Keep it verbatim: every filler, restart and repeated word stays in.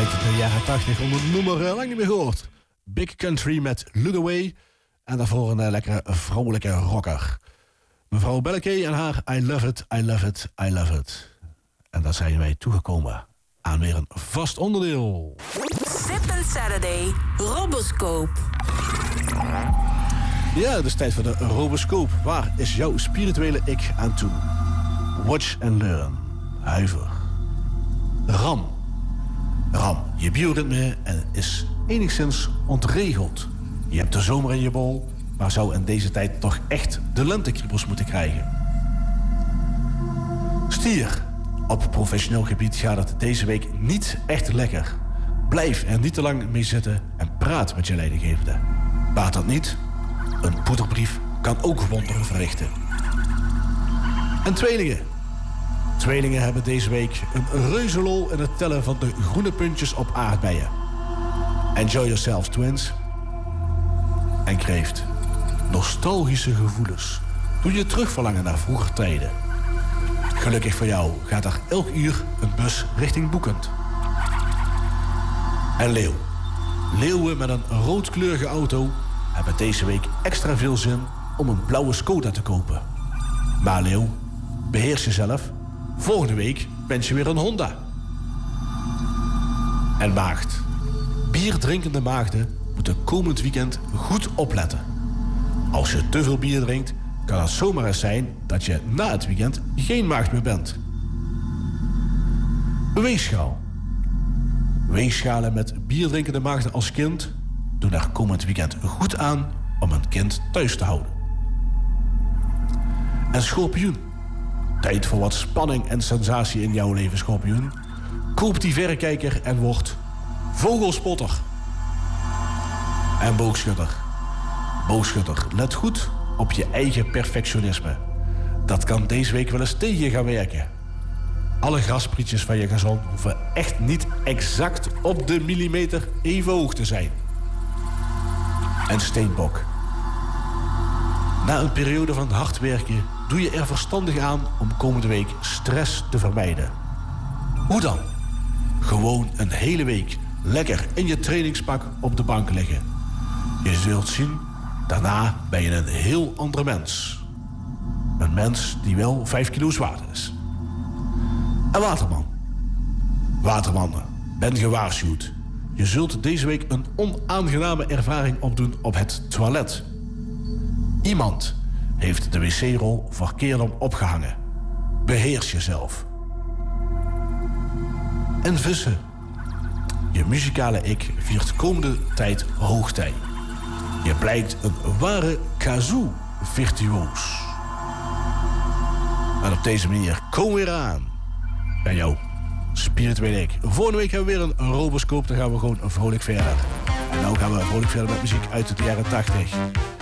uit de jaren tachtig onder het nummer uh, lang niet meer gehoord. Big Country met Look Away. En daarvoor een uh, lekkere vrolijke rocker. Mevrouw Belleke en haar I Love It, I Love It, I Love It. En dan zijn wij toegekomen aan weer een vast onderdeel. Zip and Saturday, Roboscope. Ja, het is tijd voor de Roboscope. Waar is jouw spirituele ik aan toe? Watch and learn. Huiver. Ram. Ram, je bioritme is enigszins ontregeld. Je hebt de zomer in je bol, maar zou in deze tijd toch echt de lentekriebels moeten krijgen. Stier. Op professioneel gebied gaat het deze week niet echt lekker. Blijf er niet te lang mee zitten en praat met je leidinggevende. Baat dat niet? Een poederbrief kan ook wonderen verrichten. En tweelingen. Tweelingen hebben deze week een reuzelol in het tellen van de groene puntjes op aardbeien. Enjoy yourselves, twins. En kreeft. Nostalgische gevoelens doen je terugverlangen naar vroeger tijden. Gelukkig voor jou gaat er elk uur een bus richting Boekend. En leeuw. Leeuwen met een roodkleurige auto hebben deze week extra veel zin om een blauwe Skoda te kopen. Maar leeuw, beheers jezelf. Volgende week wens je weer een Honda. En maagd. Bierdrinkende maagden moeten komend weekend goed opletten. Als je te veel bier drinkt, kan het zomaar eens zijn dat je na het weekend geen maagd meer bent. Weegschaal. Weegschalen met bierdrinkende maagden als kind doen er komend weekend goed aan om een kind thuis te houden. En schorpioen. Tijd voor wat spanning en sensatie in jouw leven, schorpioen. Koop die verrekijker en word vogelspotter. En boogschutter. Boogschutter, let goed op je eigen perfectionisme. Dat kan deze week wel eens tegen je gaan werken. Alle grasprietjes van je gazon hoeven echt niet exact op de millimeter even hoog te zijn. En steenbok. Na een periode van hard werken doe je er verstandig aan om komende week stress te vermijden. Hoe dan? Gewoon een hele week lekker in je trainingspak op de bank liggen. Je zult zien, daarna ben je een heel andere mens. Een mens die wel vijf kilo zwaar is. En waterman. Watermannen, ben gewaarschuwd. Je zult deze week een onaangename ervaring opdoen op het toilet. Iemand heeft de wc-rol verkeerd opgehangen. Beheers jezelf. En vissen. Je muzikale ik viert komende tijd hoogtij. Je blijkt een ware kazoo-virtuoos. En op deze manier komen we weer aan bij jou spirituele ik. Volgende week hebben we weer een Roboscope. Dan gaan we gewoon vrolijk verder. En nu gaan we vrolijk verder met muziek uit de jaren tachtig.